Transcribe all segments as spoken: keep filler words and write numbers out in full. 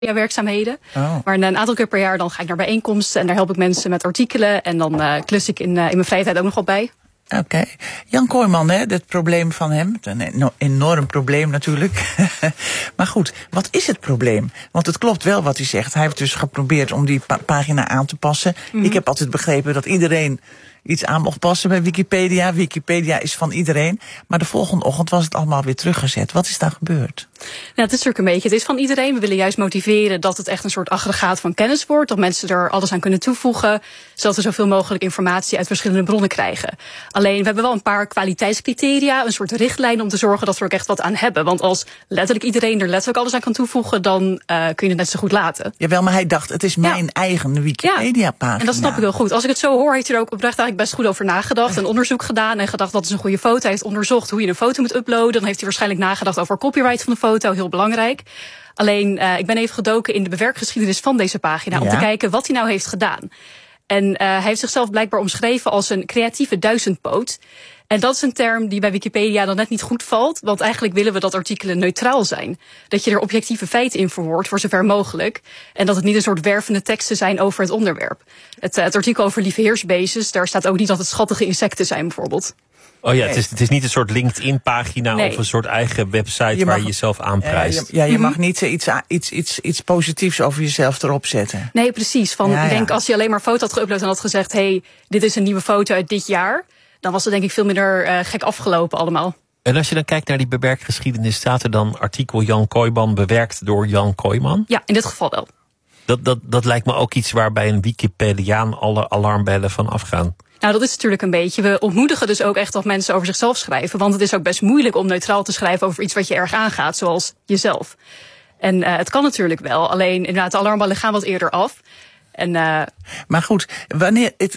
werkzaamheden. Oh. Maar een aantal keer per jaar dan ga ik naar bijeenkomsten en daar help ik mensen met artikelen. En dan uh, klus ik in, uh, in mijn vrije tijd ook nog wel bij. Oké. Okay. Jan Kooijman, hè, het probleem van hem. Een enorm probleem natuurlijk. Maar goed, wat is het probleem? Want het klopt wel wat hij zegt. Hij heeft dus geprobeerd om die pa- pagina aan te passen. Mm-hmm. Ik heb altijd begrepen dat iedereen iets aan mocht passen bij Wikipedia. Wikipedia is van iedereen. Maar de volgende ochtend was het allemaal weer teruggezet. Wat is daar gebeurd? Nou, het is natuurlijk een beetje, het is van iedereen. We willen juist motiveren dat het echt een soort aggregaat van kennis wordt. Dat mensen er alles aan kunnen toevoegen. Zodat we zoveel mogelijk informatie uit verschillende bronnen krijgen. Alleen, we hebben wel een paar kwaliteitscriteria. Een soort richtlijn om te zorgen dat we er ook echt wat aan hebben. Want als letterlijk iedereen er letterlijk alles aan kan toevoegen, dan uh, kun je het net zo goed laten. Jawel, maar hij dacht, het is mijn ja. eigen Wikipedia-pagina. Ja, en dat snap ik wel goed. Als ik het zo hoor, heeft hij er ook oprecht eigenlijk best goed over nagedacht. Een onderzoek gedaan en gedacht, wat is een goede foto. Hij heeft onderzocht hoe je een foto moet uploaden. Dan heeft hij waarschijnlijk nagedacht over copyright van de foto. Heel belangrijk. Alleen, uh, ik ben even gedoken in de bewerkgeschiedenis van deze pagina. Om ja. te kijken wat hij nou heeft gedaan. En uh, hij heeft zichzelf blijkbaar omschreven als een creatieve duizendpoot. En dat is een term die bij Wikipedia dan net niet goed valt. Want eigenlijk willen we dat artikelen neutraal zijn. Dat je er objectieve feiten in verwoordt, voor zover mogelijk. En dat het niet een soort wervende teksten zijn over het onderwerp. Het, uh, het artikel over lieveheersbeestjes, daar staat ook niet dat het schattige insecten zijn bijvoorbeeld. Oh ja, het is, het is niet een soort LinkedIn-pagina nee. of een soort eigen website je mag, waar je jezelf aanprijst. Ja, je, ja, je mm-hmm. mag niet iets, iets, iets, iets positiefs over jezelf erop zetten. Nee, precies. Van, ja, ik denk, ja. als je alleen maar een foto had geüpload en had gezegd, hey, dit is een nieuwe foto uit dit jaar, dan was het denk ik veel minder uh, gek afgelopen allemaal. En als je dan kijkt naar die bewerkgeschiedenis, staat er dan artikel Jan Kooijman bewerkt door Jan Kooijman? Ja, in dit geval wel. Dat, dat, dat lijkt me ook iets waar bij een Wikipediaan alle alarmbellen van afgaan. Nou, dat is natuurlijk een beetje. We ontmoedigen dus ook echt dat mensen over zichzelf schrijven. Want het is ook best moeilijk om neutraal te schrijven over iets wat je erg aangaat, zoals jezelf. En uh, het kan natuurlijk wel. Alleen inderdaad, de alarmbellen gaan wat eerder af. En, uh, maar goed, wanneer... Het,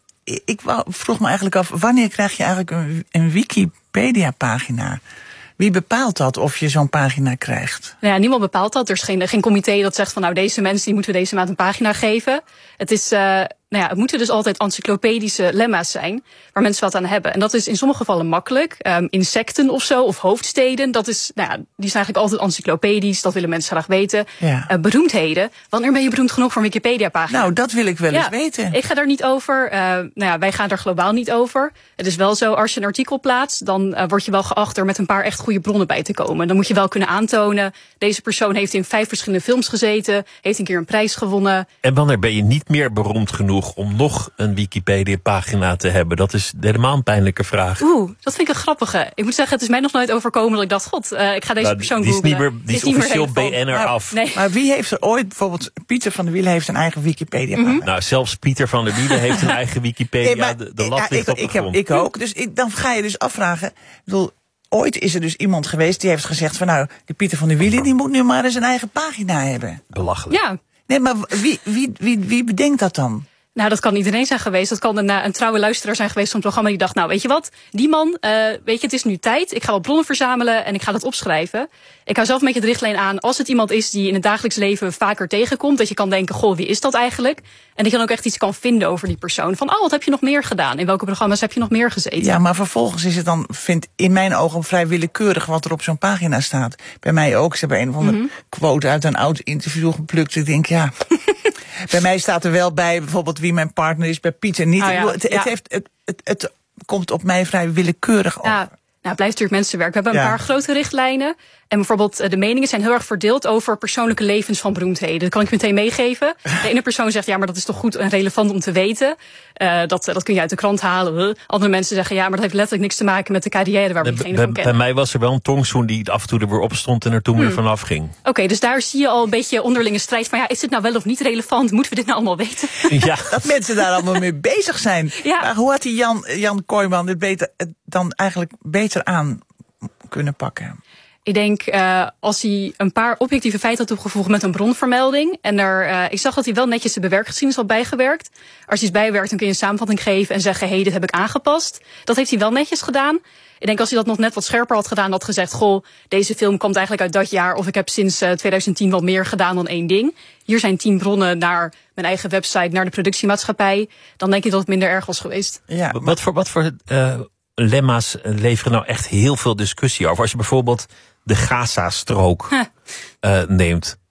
ik vroeg me eigenlijk af, wanneer krijg je eigenlijk een, een Wikipedia-pagina? Wie bepaalt dat of je zo'n pagina krijgt? Nou ja, niemand bepaalt dat. Er is geen, geen comité dat zegt van nou deze mensen die moeten we deze maand een pagina geven. Het is, uh, nou ja, het moeten dus altijd encyclopedische lemma's zijn waar mensen wat aan hebben. En dat is in sommige gevallen makkelijk. Um, insecten of zo, of hoofdsteden, dat is, nou ja, die zijn eigenlijk altijd encyclopedisch. Dat willen mensen graag weten. Ja. Uh, beroemdheden. Wanneer ben je beroemd genoeg voor een Wikipedia-pagina? Nou, dat wil ik wel ja, eens weten. Ik ga daar niet over. Uh, nou ja, wij gaan er globaal niet over. Het is wel zo, als je een artikel plaatst, dan uh, word je wel geacht er met een paar echt goede bronnen bij te komen. Dan moet je wel kunnen aantonen, deze persoon heeft in vijf verschillende films gezeten, heeft een keer een prijs gewonnen. En wanneer ben je niet meer beroemd genoeg om nog een Wikipedia-pagina te hebben? Dat is helemaal een pijnlijke vraag. Oeh, dat vind ik een grappige. Ik moet zeggen, het is mij nog nooit overkomen dat ik dacht, god, uh, ik ga deze nou, persoon die is googlen. Niet meer, die is, is officieel B N R af. Nee. Maar wie heeft er ooit, bijvoorbeeld Pieter van der Wielen heeft een eigen Wikipedia-pagina. Mm-hmm. Nou, zelfs Pieter van der Wielen heeft een eigen Wikipedia. Nee, maar, de, de lat ja, ligt ik, op de ik, grond. Heb, ik ook. Dus ik, dan ga je dus afvragen, ik bedoel, ooit is er dus iemand geweest die heeft gezegd van nou, die Pieter van der Wielen die moet nu maar eens een eigen pagina hebben. Belachelijk. Ja. Nee, maar wie, wie, wie, wie bedenkt dat dan? Nou, dat kan iedereen zijn geweest. Dat kan een, een trouwe luisteraar zijn geweest van het programma die dacht, nou, weet je wat? Die man, uh, weet je, het is nu tijd. Ik ga wat bronnen verzamelen en ik ga dat opschrijven. Ik hou zelf een beetje de richtlijn aan. Als het iemand is die je in het dagelijks leven vaker tegenkomt, dat je kan denken, goh, wie is dat eigenlijk? En dat je dan ook echt iets kan vinden over die persoon. Van, oh, wat heb je nog meer gedaan? In welke programma's heb je nog meer gezeten? Ja, maar vervolgens is het dan, vindt in mijn ogen vrij willekeurig wat er op zo'n pagina staat. Bij mij ook. Ze hebben een of andere mm-hmm. quote uit een oud interview geplukt. Ik denk, ja... Bij mij staat er wel bij bijvoorbeeld wie mijn partner is, bij Pieter niet. Oh ja, het, het, ja. heeft, het, het, het komt op mij vrij willekeurig over. Ja, nou, het blijft natuurlijk mensenwerk. We hebben een ja. paar grote richtlijnen. En bijvoorbeeld de meningen zijn heel erg verdeeld over persoonlijke levens van beroemdheden. Dat kan ik meteen meegeven. De ene persoon zegt, ja, maar dat is toch goed en relevant om te weten. Uh, dat, dat kun je uit de krant halen. Andere mensen zeggen, ja, maar dat heeft letterlijk niks te maken met de carrière waar we diegene van kennen. Bij mij was er wel een tongzoen die af en toe er weer opstond en er toen hmm. weer vanaf ging. Oké, okay, dus daar zie je al een beetje onderlinge strijd van, ja, is dit nou wel of niet relevant? Moeten we dit nou allemaal weten? Ja. Dat mensen daar allemaal mee bezig zijn. Ja. Maar hoe had die Jan, Jan Kooijman dit beter, dan eigenlijk beter aan kunnen pakken? Ik denk, uh, als hij een paar objectieve feiten had toegevoegd met een bronvermelding. En er, uh, ik zag dat hij wel netjes de bewerkgeschiedenis had bijgewerkt. Als je iets bijwerkt, dan kun je een samenvatting geven en zeggen, hé, hey, dit heb ik aangepast. Dat heeft hij wel netjes gedaan. Ik denk als hij dat nog net wat scherper had gedaan, had gezegd, goh, deze film komt eigenlijk uit dat jaar. Of ik heb sinds uh, twintig tien wel meer gedaan dan één ding. Hier zijn tien bronnen naar mijn eigen website, naar de productiemaatschappij. Dan denk ik dat het minder erg was geweest. Ja, maar wat voor, wat voor uh, lemma's leveren nou echt heel veel discussie over? Als je bijvoorbeeld de Gaza-strook huh. uh, neemt.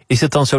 Is het dan zo